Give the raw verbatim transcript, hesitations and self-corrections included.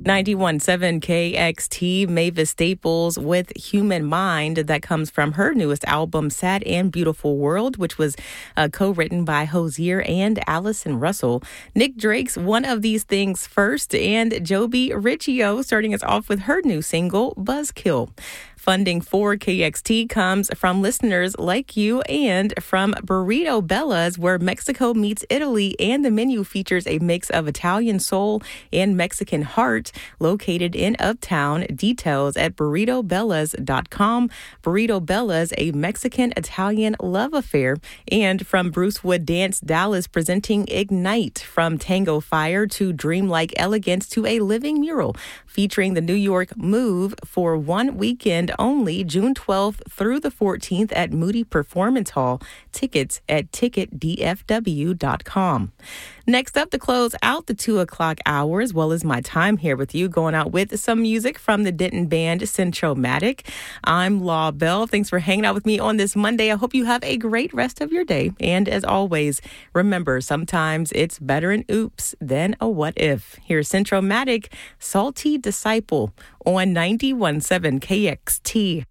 ninety-one point seven K X T, Mavis Staples with Human Mind. That comes from her newest album, Sad and Beautiful World, which was uh, co-written by Hozier and Allison Russell. Nick Drake's One of These Things First, and Joby Riccio starting us off with her new single, Buzzkill. Funding for K X T comes from listeners like you and from Burrito Bella's, where Mexico meets Italy, and the menu features a mix of Italian soul and Mexican heart, located in Uptown. Details at burrito bellas dot com. Burrito Bella's, a Mexican-Italian love affair. And from Brucewood Dance Dallas, presenting Ignite, from Tango Fire to Dreamlike Elegance to a living mural, featuring the New York Move for one weekend only, June twelfth through the fourteenth at Moody Performance Hall. Tickets at ticket d f w dot com. Next up, to close out the two o'clock hour, as well as my time here with you, going out with some music from the Denton band Centromatic. I'm Law Bell. Thanks for hanging out with me on this Monday. I hope you have a great rest of your day. And as always, remember, sometimes it's better an oops than a what if. Here's Centromatic, Salty Disciple on ninety-one point seven K X T.